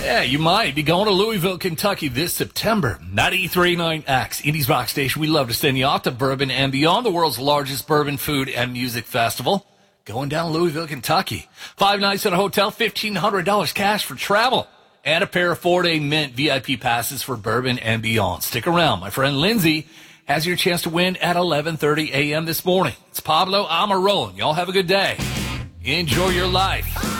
Yeah, you might be going to Louisville, Kentucky this September. 93.9 X, Indies Rock Station. We love to send you off to Bourbon and Beyond, the world's largest bourbon food and music festival. Going down Louisville, Kentucky. 5 nights at a hotel, $1,500 cash for travel, and a pair of 4-day Mint VIP passes for Bourbon and Beyond. Stick around. My friend Lindsay has your chance to win at 11:30 a.m. this morning. It's Pablo Amarone. Y'all have a good day. Enjoy your life.